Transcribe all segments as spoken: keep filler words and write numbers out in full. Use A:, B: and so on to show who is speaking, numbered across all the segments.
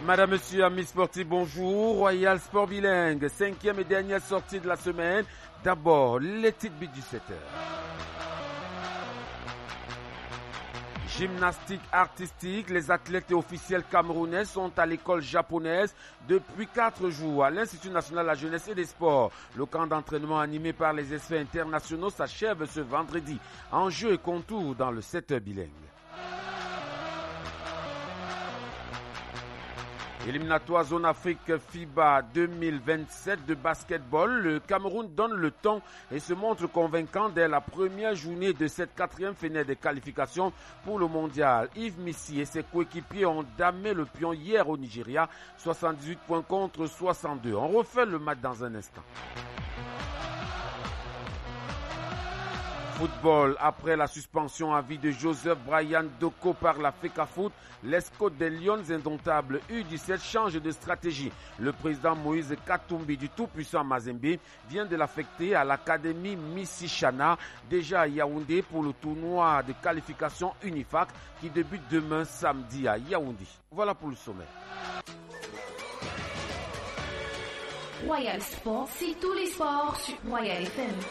A: Madame, Monsieur, amis sportifs, bonjour. Royal Sport Bilingue, cinquième et dernière sortie de la semaine. D'abord, les titres B dix-sept heures. Gymnastique artistique, les athlètes et officiels camerounais sont à l'école japonaise depuis quatre jours à l'Institut national de la jeunesse et des sports. Le camp d'entraînement animé par les experts internationaux s'achève ce vendredi. Enjeux et contours dans le sept heures bilingue. Éliminatoire zone Afrique FIBA deux mille vingt-sept de basketball, le Cameroun donne le ton et se montre convaincant dès la première journée de cette quatrième fenêtre de qualification pour le mondial. Yves Missi et ses coéquipiers ont damé le pion hier au Nigeria, soixante-dix-huit points contre soixante-deux. On refait le match dans un instant. Football, après la suspension à vie de Joseph Brian Doko par la FECAFOOT, l'escouade des Lions indomptables U dix-sept change de stratégie. Le président Moïse Katumbi du tout-puissant Mazembe vient de l'affecter à l'académie Missishana, déjà à Yaoundé pour le tournoi de qualification Unifac qui débute demain samedi à Yaoundé. Voilà pour le sommet.
B: Royal Sport, c'est tous les sports sur Royal F M.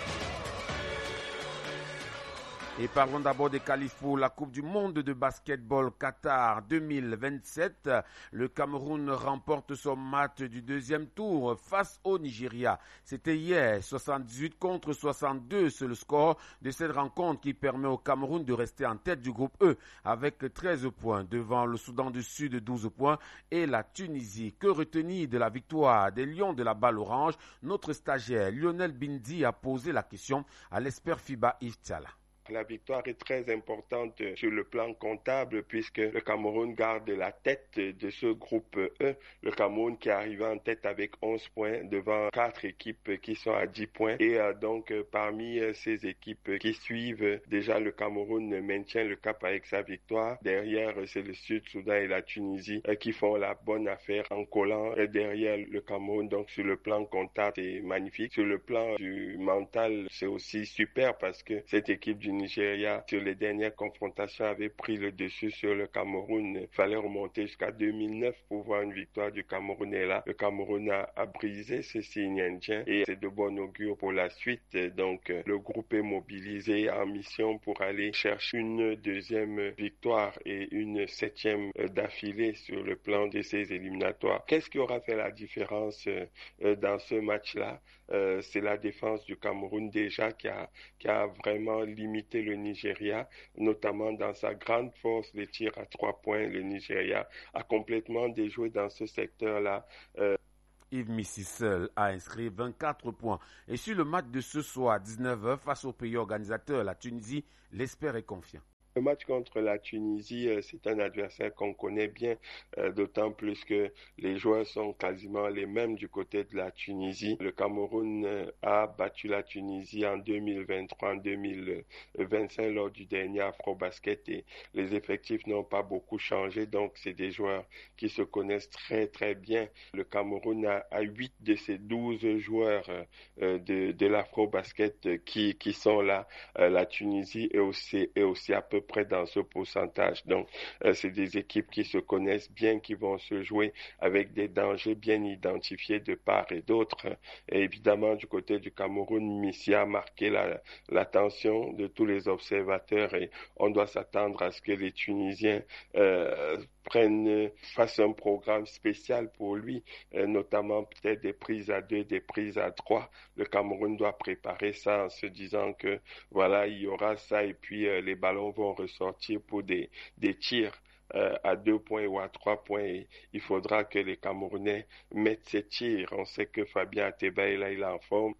A: Et parlons d'abord des qualifs pour la Coupe du monde de basketball Qatar deux mille vingt-sept. Le Cameroun remporte son match du deuxième tour face au Nigeria. C'était hier, soixante-dix-huit contre soixante-deux, c'est le score de cette rencontre qui permet au Cameroun de rester en tête du groupe E avec treize points devant le Soudan du Sud douze points et la Tunisie. Que retenir de la victoire des Lions de la Balle Orange? Notre stagiaire Lionel Bindi a posé la question à l'expert FIBA Yves Tiala.
C: La victoire est très importante sur le plan comptable puisque le Cameroun garde la tête de ce groupe E. Le Cameroun qui est arrivé en tête avec onze points devant quatre équipes qui sont à dix points. Et euh, donc euh, parmi euh, ces équipes qui suivent, déjà le Cameroun maintient le cap avec sa victoire. Derrière, euh, c'est le Sud-Soudan et la Tunisie euh, qui font la bonne affaire en collant euh, derrière le Cameroun. Donc sur le plan comptable, c'est magnifique. Sur le plan du mental, c'est aussi super parce que cette équipe du Nigeria, sur les dernières confrontations, avait pris le dessus sur le Cameroun. Il fallait remonter jusqu'à deux mille neuf pour voir une victoire du Cameroun. Et là, le Cameroun a, a brisé ce signe indien et c'est de bon augure pour la suite. Donc, le groupe est mobilisé en mission pour aller chercher une deuxième victoire et une septième d'affilée sur le plan de ces éliminatoires. Qu'est-ce qui aura fait la différence dans ce match-là? Euh, c'est la défense du Cameroun déjà qui a, qui a vraiment limité le Nigeria, notamment dans sa grande force de tir à trois points. Le Nigeria a complètement déjoué dans ce secteur-là. Euh,
A: Yves Missi seul a inscrit vingt-quatre points. Et sur le match de ce soir à dix-neuf heures face au pays organisateur, la Tunisie, l'expert est confiant.
C: Le match contre la Tunisie, c'est un adversaire qu'on connaît bien, euh, d'autant plus que les joueurs sont quasiment les mêmes du côté de la Tunisie. Le Cameroun euh, a battu la Tunisie en deux mille vingt-trois, en deux mille vingt-cinq lors du dernier Afro-Basket et les effectifs n'ont pas beaucoup changé, donc c'est des joueurs qui se connaissent très très bien. Le Cameroun a, a huit de ses douze joueurs euh, de, de l'Afro-Basket qui, qui sont là. Euh, la Tunisie est aussi, est aussi à peu près dans ce pourcentage. Donc, euh, c'est des équipes qui se connaissent bien, qui vont se jouer avec des dangers bien identifiés de part et d'autre. Et évidemment, du côté du Cameroun, Missi a marqué la, l'attention de tous les observateurs et on doit s'attendre à ce que les Tunisiens euh, prennent, fassent un programme spécial pour lui, euh, notamment peut-être des prises à deux, des prises à trois. Le Cameroun doit préparer ça en se disant que voilà, il y aura ça et puis euh, les ballons vont ressortir pour des, des tirs euh, à deux points ou à trois points. Et il faudra que les Camerounais mettent ces tirs. On sait que Fabien Ateba est là, il est en forme.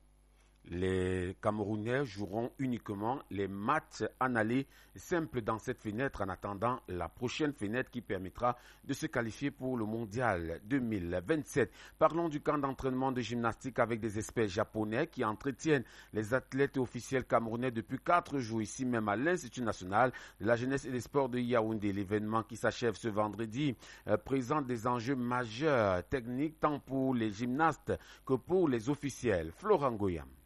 A: Les Camerounais joueront uniquement les matchs en aller simple dans cette fenêtre en attendant la prochaine fenêtre qui permettra de se qualifier pour le mondial deux mille vingt-sept. Parlons du camp d'entraînement de gymnastique avec des experts japonais qui entretiennent les athlètes officiels camerounais depuis quatre jours ici même à l'Institut national de la jeunesse et des sports de Yaoundé. L'événement qui s'achève ce vendredi euh, présente des enjeux majeurs techniques tant pour les gymnastes que pour les officiels. Florent Goyam.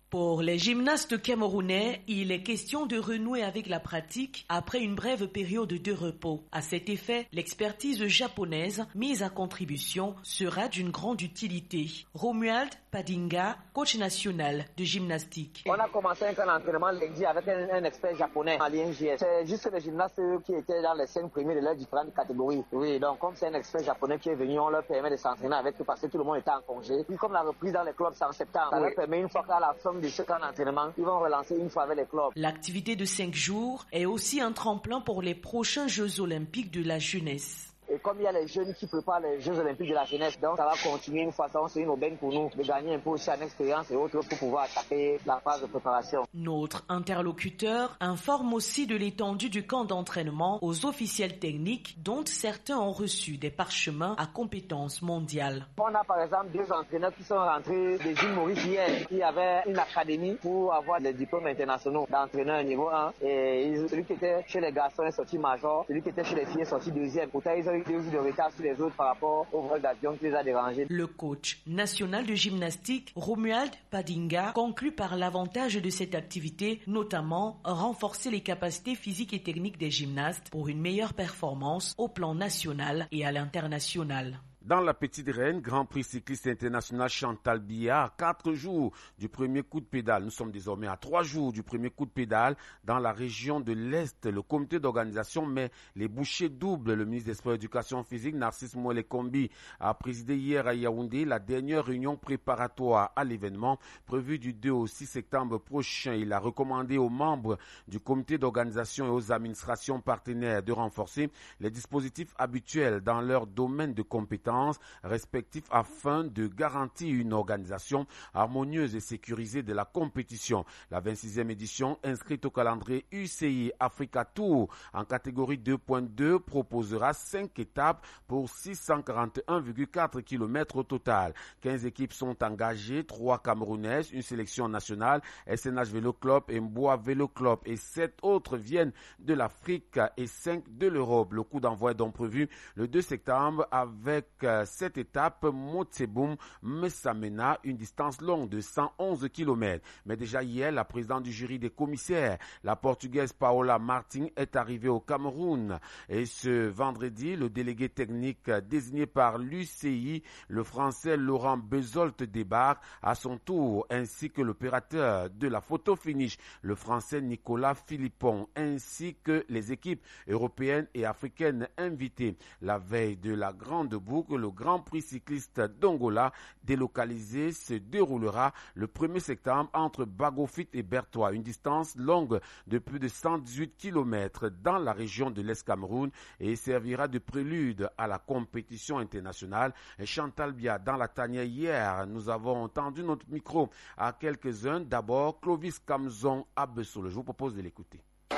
D: Pour les gymnastes camerounais, il est question de renouer avec la pratique après une brève période de repos. À cet effet, l'expertise japonaise mise à contribution sera d'une grande utilité. Romuald Padinga, coach national de gymnastique.
E: On a commencé un entraînement lundi avec un, un expert japonais en l'I N G S. C'est juste les gymnastes qui étaient dans les cinq premiers de leurs différentes catégories. Oui, donc comme c'est un expert japonais qui est venu, on leur permet de s'entraîner avec eux parce que tout le monde était en congé. Puis comme la reprise dans les clubs, c'est en septembre. Ça oui. leur permet une fois qu'à la fin de ce camp d'entraînement, ils vont relancer une fois avec les clubs.
D: L'activité de cinq jours est aussi un tremplin pour les prochains Jeux olympiques de la jeunesse.
E: Et comme il y a les jeunes qui préparent les Jeux olympiques de la jeunesse, donc ça va continuer une façon, c'est une aubaine pour nous de gagner un peu aussi en expérience et autres pour pouvoir attaquer la phase de préparation.
D: Notre interlocuteur informe aussi de l'étendue du camp d'entraînement aux officiels techniques dont certains ont reçu des parchemins à compétences mondiales.
E: On a par exemple deux entraîneurs qui sont rentrés des îles Maurice hier, qui avaient une académie pour avoir des diplômes internationaux d'entraîneur niveau un. Et celui qui était chez les garçons est sorti major, celui qui était chez les filles est sorti deuxième. Pourtant, ils ont eu deux jours de retard sur les autres par rapport au vol d'avion qui les a dérangés.
D: Le coach national de gymnastique, Romuald Padinga, conclut par l'avantage de cette activité, notamment renforcer les capacités physiques et techniques des gymnastes pour une meilleure performance au plan national et à l'international.
A: Dans la Petite Reine, Grand Prix cycliste international Chantal Biya, à quatre jours du premier coup de pédale. Nous sommes désormais à trois jours du premier coup de pédale dans la région de l'Est. Le comité d'organisation met les bouchées doubles. Le ministre des Sports et de l'Éducation physique, Narcisse Mouele-Kombi, a présidé hier à Yaoundé la dernière réunion préparatoire à l'événement prévu du deux au six septembre prochain. Il a recommandé aux membres du comité d'organisation et aux administrations partenaires de renforcer les dispositifs habituels dans leur domaine de compétences respectifs afin de garantir une organisation harmonieuse et sécurisée de la compétition. La vingt-sixième édition, inscrite au calendrier U C I Africa Tour en catégorie deux point deux, proposera cinq étapes pour six cent quarante et un virgule quatre kilomètres au total. quinze équipes sont engagées, trois camerounaises, une sélection nationale, S N H Vélo Club et Mboa Vélo Club, et sept autres viennent de l'Afrique et cinq de l'Europe. Le coup d'envoi est donc prévu le deux septembre avec cette étape Motseboum Messamena, une distance longue de cent onze kilomètres. Mais déjà hier, la présidente du jury des commissaires, la portugaise Paola Martin, est arrivée au Cameroun. Et ce vendredi, le délégué technique désigné par l'U C I, le français Laurent Bezolt, débarque à son tour, ainsi que l'opérateur de la photo finish, le français Nicolas Philippon, ainsi que les équipes européennes et africaines invitées. La veille de la Grande Boucle, le Grand Prix cycliste d'Angola délocalisé se déroulera le premier septembre entre Bagofit et Bertois, une distance longue de plus de cent dix-huit kilomètres dans la région de l'Est Cameroun, et servira de prélude à la compétition internationale. Et Chantal Biya dans la tanière hier, nous avons entendu notre micro à quelques-uns. D'abord, Clovis Kamzon Abessolo. Je vous propose de l'écouter.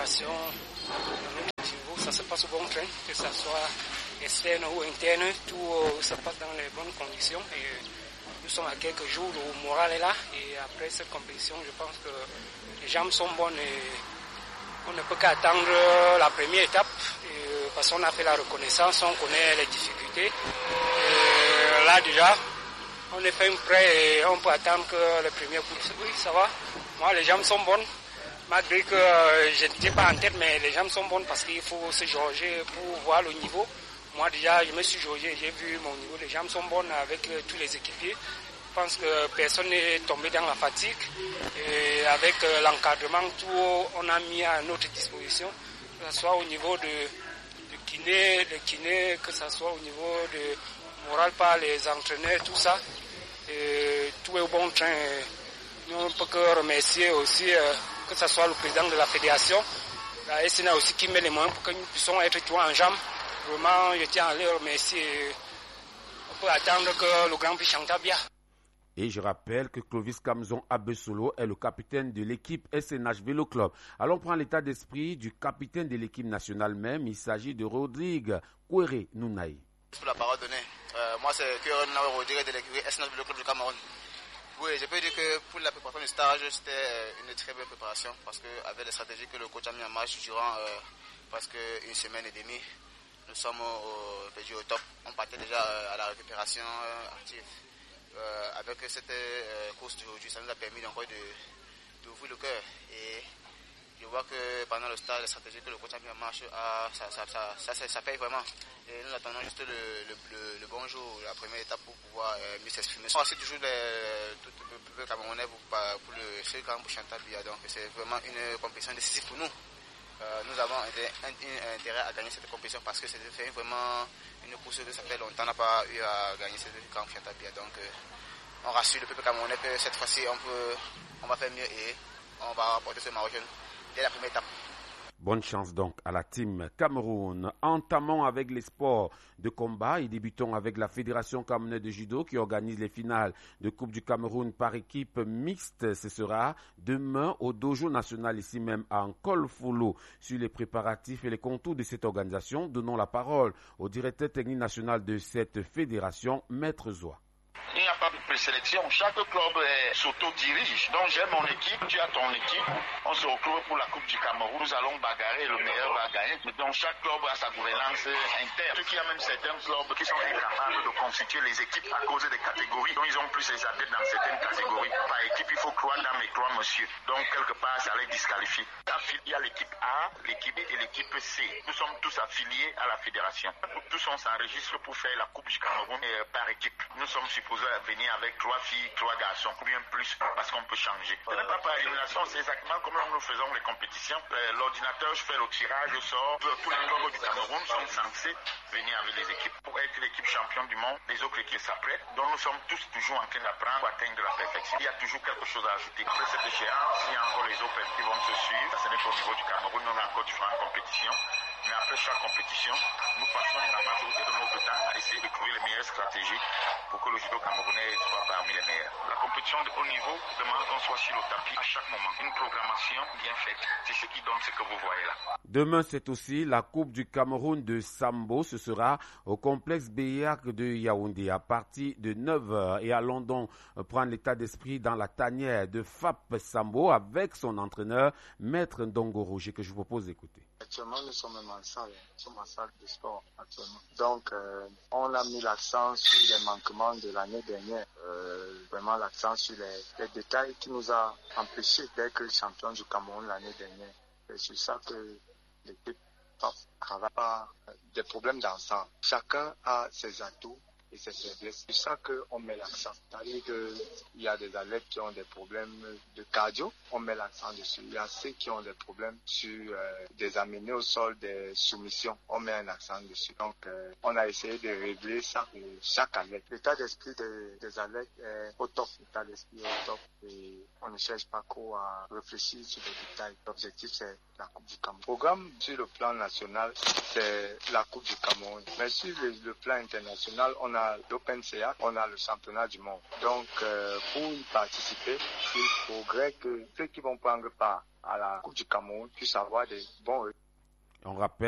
F: Ça se passe au bon train, que ça soit externe ou interne, tout euh, se passe dans les bonnes conditions. Et nous sommes à quelques jours, le moral est là. Et après cette compétition, je pense que les jambes sont bonnes et on ne peut qu'attendre la première étape. Et, parce qu'on a fait la reconnaissance, on connaît les difficultés. Et là déjà, on est fait un prêt et on peut attendre que le premier coup. Oui, ça va. Moi, les jambes sont bonnes. Malgré que euh, je n'étais pas en tête, mais les jambes sont bonnes parce qu'il faut se jauger pour voir le niveau. Moi déjà, je me suis jaugé, j'ai vu mon niveau. Les jambes sont bonnes avec euh, tous les équipiers. Je pense que personne n'est tombé dans la fatigue. Et avec euh, l'encadrement, tout on a mis à notre disposition, que ce soit au niveau de, de kiné, de kiné, que ce soit au niveau de moral par les entraîneurs, tout ça. Et tout est au bon train. Nous, on ne peut que remercier aussi euh, que ce soit le président de la fédération, la S N A aussi qui met les moyens pour que nous puissions être tous en jambes. Vraiment, je tiens à les remercier. On peut attendre que le Grand Prix Chantal Biya.
A: Et je rappelle que Clovis Kamzon Abessolo est le capitaine de l'équipe S N H Vélo Club. Allons prendre l'état d'esprit du capitaine de l'équipe nationale même. Il s'agit de Rodrigue Kouéré Nounaï.
G: Pour la parole donnée, euh, moi c'est Kouéré Nounaï Rodrigue de l'équipe S N H Vélo Club du Cameroun. Oui, je peux dire que pour la préparation du stage, c'était une très belle préparation parce qu'avec les stratégies que le coach a mis en marche durant euh, presque une semaine et demie, nous sommes au, au top. On partait déjà à la récupération euh, active. euh, avec cette euh, course d'aujourd'hui, ça nous a permis encore de, d'ouvrir le cœur. Et je vois que pendant le stage, la stratégie que le coach a mis en marche, ah, ça, ça, ça, ça, ça, ça paye vraiment. Et nous attendons juste le, le, le, le bon jour, la première étape pour pouvoir euh, mieux s'exprimer. On remercie toujours les, tout le peuple camerounais pour, pour le seul camp pour Chantal Biya. Donc c'est vraiment une compétition décisive pour nous. Euh, nous avons un, un, un intérêt à gagner cette compétition parce que c'était vraiment une course que ça fait longtemps qu'on n'a pas eu à gagner cette camp pour Chantal Biya. Donc euh, on rassure le peuple camerounais que cette fois-ci on, peut, on va faire mieux et on va remporter ce Marocain dès la première étape.
A: Bonne chance donc à la team Cameroun. Entamons avec les sports de combat et débutons avec la Fédération camerounaise de judo qui organise les finales de Coupe du Cameroun par équipe mixte. Ce sera demain au Dojo National ici même à Nkolfolo. Sur les préparatifs et les contours de cette organisation, donnons la parole au directeur technique national de cette fédération, Maître Zoa.
H: Il n'y a pas de présélection. Chaque club eh, s'auto-dirige. Donc j'ai mon équipe, tu as ton équipe. On se retrouve pour la Coupe du Cameroun. Nous allons bagarrer, le meilleur va gagner. Donc chaque club a sa gouvernance interne. Il y a même certains clubs qui sont incapables de constituer les équipes à cause des catégories. Donc ils ont plus les athlètes dans certaines catégories. Par équipe, il faut trois dames et trois messieurs. Donc quelque part, ça les disqualifie. Il y a l'équipe A, l'équipe B et l'équipe C. Nous sommes tous affiliés à la fédération. Tous on s'enregistre pour faire la Coupe du Cameroun eh, par équipe. Nous sommes supposés venir avec trois filles, trois garçons, ou bien plus, parce qu'on peut changer. Ce n'est pas par élimination, c'est exactement comme nous faisons les compétitions. L'ordinateur fait le tirage au sort. Tous les clubs du Cameroun sont censés venir avec les équipes pour être l'équipe championne du monde. Les autres équipes s'apprêtent. Donc nous sommes tous toujours en train d'apprendre pour atteindre la perfection. Il y a toujours quelque chose à ajouter. Après cette échéance, il y a encore les Open qui vont se suivre. Ça, ce n'est pas au niveau du Cameroun. Nous avons encore différentes compétitions. Mais après chaque compétition, nous passons la majorité de notre temps à essayer de trouver les meilleures stratégies pour que le judo camerounais soit parmi les meilleurs. La compétition de haut niveau demande qu'on soit sur le tapis à chaque moment. Une programmation bien faite, c'est ce qui donne ce que vous voyez là.
A: Demain, c'est aussi la Coupe du Cameroun de Sambo. Ce sera au complexe Béac de Yaoundé à partir de neuf heures. Et allons donc prendre l'état d'esprit dans la tanière de F A P Sambo avec son entraîneur, Maître Ndongo Roger, que je vous propose d'écouter.
I: Actuellement, nous sommes même en salle, nous sommes en salle de sport actuellement. Donc, euh, on a mis l'accent sur les manquements de l'année dernière, euh, vraiment l'accent sur les, les détails qui nous a empêchés d'être champion du Cameroun l'année dernière. C'est sur ça que l'équipe travaille par des problèmes d'ensemble. Chacun a ses atouts et ses faiblesses. C'est ça qu'on met l'accent. C'est-à-dire qu'il y a des athlètes qui ont des problèmes de cardio, on met l'accent dessus. Il y a ceux qui ont des problèmes sur euh, des amenés au sol, des soumissions, on met un accent dessus. Donc, euh, on a essayé de régler ça pour chaque athlète. L'état d'esprit des, des athlètes est au top. L'état d'esprit est au top et on ne cherche pas trop à réfléchir sur les détails. L'objectif, c'est la Coupe du Cameroun. Le programme sur le plan national, c'est la Coupe du Cameroun. Mais sur le, le plan international, on a l'Open C A, on a le championnat du monde. Donc, euh, pour y participer, il faudrait que ceux qui vont prendre part à la Coupe du Cameroun puissent avoir des bons résultats.
A: On rappelle